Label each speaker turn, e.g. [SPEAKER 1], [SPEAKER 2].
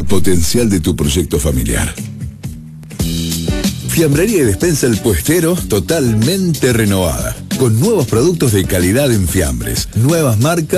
[SPEAKER 1] potencial de tu proyecto familiar. Fiambrería y despensa El Puestero totalmente renovada, con nuevos productos de calidad en fiambres, nuevas marcas.